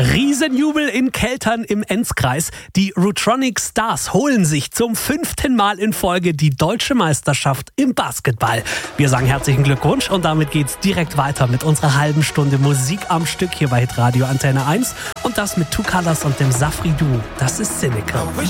Riesenjubel in Keltern im Enzkreis. Die Rutronic Stars holen sich zum 5. Mal in Folge die deutsche Meisterschaft im Basketball. Wir sagen herzlichen Glückwunsch und damit geht's direkt weiter mit unserer halben Stunde Musik am Stück hier bei Hitradio Antenne 1 und das mit Two Colors und dem Safri Duo. Das ist Cynical.